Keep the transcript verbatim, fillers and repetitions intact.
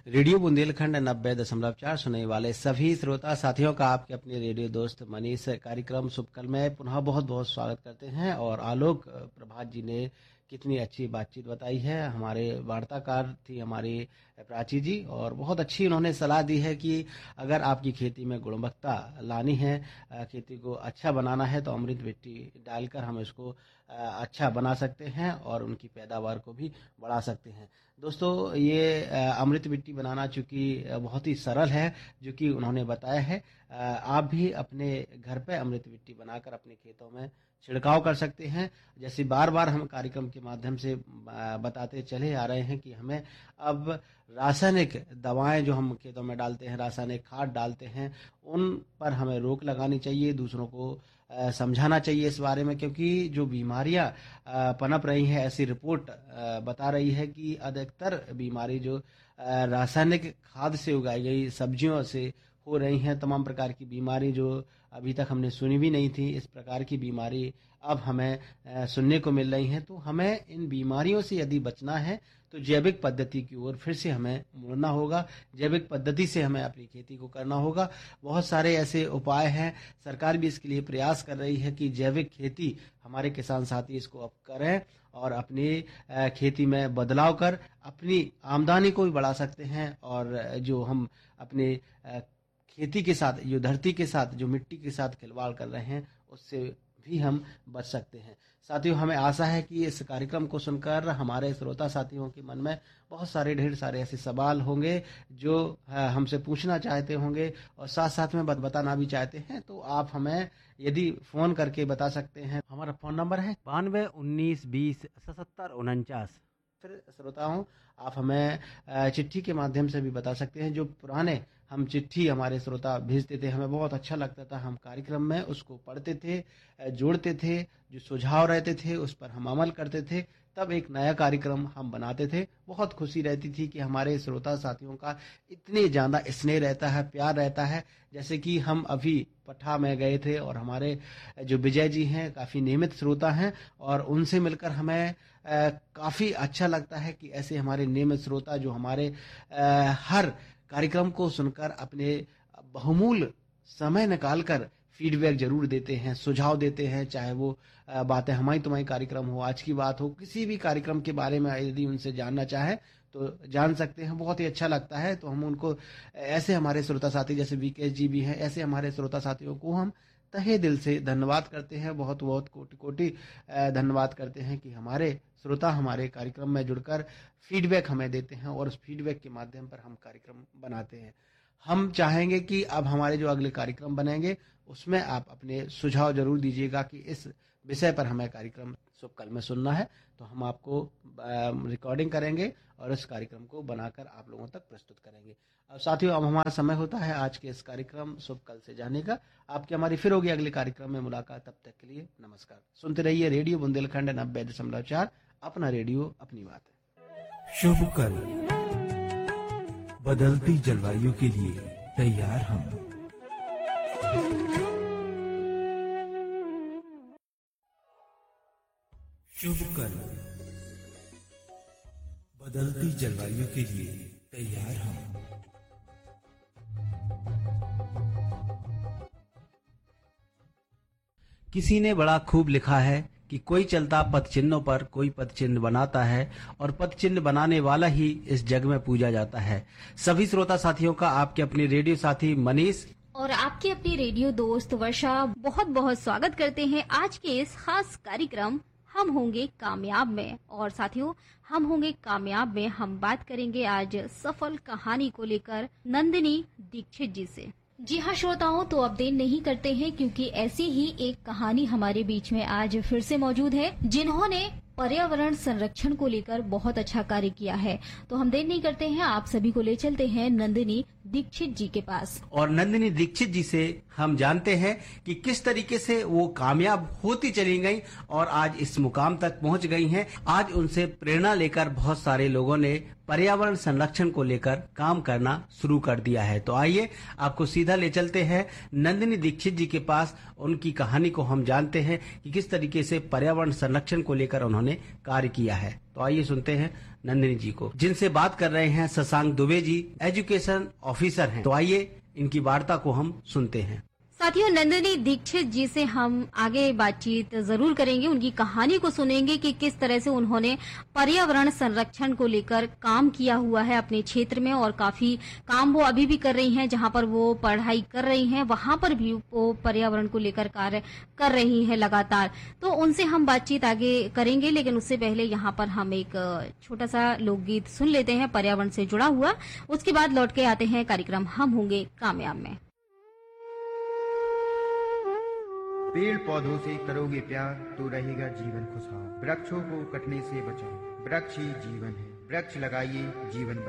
Radio Bundelkhand नब्बे दशमलव चार सुनने वाले सभी श्रोता साथियों का आपके अपने रेडियो दोस्त मनीष कार्यक्रम शुभकल में पुनः बहुत बहुत स्वागत करते हैं। और आलोक प्रभात जी ने कितनी अच्छी बातचीत बताई है। हमारे वार्ताकार थी हमारी प्राची जी, और बहुत अच्छी उन्होंने सलाह दी है कि अगर आपकी खेती में गुणवत्ता लानी है, खेती को अच्छा बनाना है, तो अमृत मिट्टी डालकर हम इसको अच्छा बना सकते हैं और उनकी पैदावार को भी बढ़ा सकते हैं। दोस्तों, ये अमृत मिट्टी बनाना चूंकि बहुत ही सरल है, जो कि उन्होंने बताया है, आप भी अपने घर पे अमृत मिट्टी बनाकर अपने खेतों में छिड़काव कर सकते हैं। जैसे बार बार हम कार्यक्रम के माध्यम से बताते चले आ रहे हैं कि हमें अब रासायनिक दवाएं जो हम खेतों में डालते हैं, रासायनिक खाद डालते हैं, उन पर हमें रोक लगानी चाहिए, दूसरों को समझाना चाहिए इस बारे में, क्योंकि जो बीमारियां पनप रही हैं, ऐसी रिपोर्ट बता रही है कि अधिकतर बीमारी जो रासायनिक खाद से उगाई गई सब्जियों से हो रही हैं। तमाम प्रकार की बीमारी जो अभी तक हमने सुनी भी नहीं थी, इस प्रकार की बीमारी अब हमें सुनने को मिल रही हैं। तो हमें इन बीमारियों से यदि बचना है तो जैविक पद्धति की ओर फिर से हमें मुड़ना होगा, जैविक पद्धति से हमें अपनी खेती को करना होगा। बहुत सारे ऐसे उपाय हैं, सरकार भी इसके लिए प्रयास कर रही है कि जैविक खेती हमारे किसान साथी इसको अब करें और अपनी खेती में बदलाव कर अपनी आमदनी को भी बढ़ा सकते हैं। और जो हम अपने खेती के साथ, जो धरती के साथ, जो मिट्टी के साथ खिलवाड़ कर रहे हैं, उससे भी हम बच सकते हैं। साथियों, हमें आशा है कि इस कार्यक्रम को सुनकर हमारे श्रोता साथियों के मन में बहुत सारे ढेर सारे ऐसे सवाल होंगे जो हमसे पूछना चाहते होंगे और साथ साथ में बताना भी चाहते हैं। तो आप हमें यदि फोन करके बता सकते हैं। हमारा फोन नंबर है बानवे उन्नीस बीस सतहत्तर उनचास। फिर श्रोताओं, आप हमें चिट्ठी के माध्यम से भी बता सकते हैं। जो पुराने हम चिट्ठी हमारे श्रोता भेजते थे, हमें बहुत अच्छा लगता था, हम कार्यक्रम में उसको पढ़ते थे, जोड़ते थे, जो सुझाव रहते थे उस पर हम अमल करते थे, तब एक नया कार्यक्रम हम बनाते थे। बहुत खुशी रहती थी कि हमारे श्रोता साथियों का इतने ज्यादा स्नेह रहता है, प्यार रहता है। जैसे कि हम अभी पटना में गए थे और हमारे जो विजय जी हैं काफी नियमित श्रोता हैं, और उनसे मिलकर हमें आ, काफी अच्छा लगता है कि ऐसे हमारे नियमित श्रोता जो हमारे आ, हर कार्यक्रम को सुनकर अपने बहुमूल्य समय निकालकर फीडबैक जरूर देते हैं, सुझाव देते हैं। चाहे वो बातें हमारी तुम्हारी कार्यक्रम हो, आज की बात हो, किसी भी कार्यक्रम के बारे में यदि उनसे जानना चाहे तो जान सकते हैं। बहुत ही अच्छा लगता है। तो हम उनको, ऐसे हमारे श्रोता साथी जैसे विकेश जी भी हैं, ऐसे हमारे श्रोता साथियों को हम तहे दिल से धन्यवाद करते हैं, बहुत बहुत कोटि कोटि धन्यवाद करते हैं कि हमारे श्रोता हमारे कार्यक्रम में जुड़कर फीडबैक हमें देते हैं और उस फीडबैक के माध्यम पर हम कार्यक्रम बनाते हैं। हम चाहेंगे कि अब हमारे जो अगले कार्यक्रम बनेंगे उसमें आप अपने सुझाव जरूर दीजिएगा कि इस विषय पर हमें कार्यक्रम शुभकल में सुनना है, तो हम आपको रिकॉर्डिंग करेंगे और इस कार्यक्रम को बनाकर आप लोगों तक प्रस्तुत करेंगे। अब साथियों, अब हमारा समय होता है आज के इस कार्यक्रम शुभकल से जाने का। आपकी हमारी फिर होगी अगले कार्यक्रम में मुलाकात। तब तक के लिए नमस्कार। सुनते रहिए रेडियो बुंदेलखंड नब्बे दशमलव चार, अपना रेडियो अपनी बात है। शुभकल, बदलती जलवायु के लिए तैयार हम। शुभकल, बदलती जलवायु के लिए तैयार हम। किसी ने बड़ा खूब लिखा है कि कोई चलता पथ चिन्हों पर, कोई पथ चिन्ह बनाता है और पथ चिन्ह बनाने वाला ही इस जग में पूजा जाता है। सभी श्रोता साथियों का आपके अपने रेडियो साथी मनीष और आपकी अपनी रेडियो दोस्त वर्षा बहुत बहुत स्वागत करते हैं आज के इस खास कार्यक्रम हम होंगे कामयाब में। और साथियों, हम होंगे कामयाब में हम बात करेंगे आज सफल कहानी को लेकर नंदिनी दीक्षित जी से। जी हाँ श्रोताओं, तो अब देर नहीं करते हैं क्योंकि ऐसी ही एक कहानी हमारे बीच में आज फिर से मौजूद है, जिन्होंने पर्यावरण संरक्षण को लेकर बहुत अच्छा कार्य किया है। तो हम देर नहीं करते हैं, आप सभी को ले चलते हैं नंदिनी दीक्षित जी के पास। और नंदिनी दीक्षित जी से हम जानते हैं कि किस तरीके से वो कामयाब होती चली गई और आज इस मुकाम तक पहुंच गई हैं। आज उनसे प्रेरणा लेकर बहुत सारे लोगों ने पर्यावरण संरक्षण को लेकर काम करना शुरू कर दिया है। तो आइए आपको सीधा ले चलते हैं नंदिनी दीक्षित जी के पास। उनकी कहानी को हम जानते हैं कि किस तरीके से पर्यावरण संरक्षण को लेकर उन्होंने कार्य किया है। तो आइए सुनते हैं नंदिनी जी को, जिनसे बात कर रहे हैं शशांक दुबे जी, एजुकेशन ऑफिसर हैं। तो आइए इनकी वार्ता को हम सुनते हैं। साथियों, नंदिनी दीक्षित जी से हम आगे बातचीत जरूर करेंगे, उनकी कहानी को सुनेंगे कि किस तरह से उन्होंने पर्यावरण संरक्षण को लेकर काम किया हुआ है अपने क्षेत्र में, और काफी काम वो अभी भी कर रही हैं। जहां पर वो पढ़ाई कर रही हैं वहां पर भी वो पर्यावरण को लेकर कार्य कर रही हैं लगातार। तो उनसे हम बातचीत आगे करेंगे, लेकिन उससे पहले यहाँ पर हम एक छोटा सा लोकगीत सुन लेते हैं पर्यावरण से जुड़ा हुआ। उसके बाद लौट के आते हैं कार्यक्रम हम होंगे कामयाब में। पेड़ पौधों से करोगे प्यार तो रहेगा जीवन खुशहाल। वृक्षों को कटने से बचाओ, वृक्ष ही जीवन है। वृक्ष लगाइए, जीवन